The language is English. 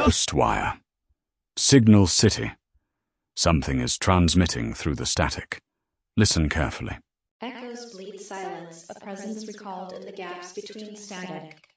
Ghostwire. Signal City. Something is transmitting through the static. Listen carefully. Echoes bleed silence, a presence recalled in the gaps between static.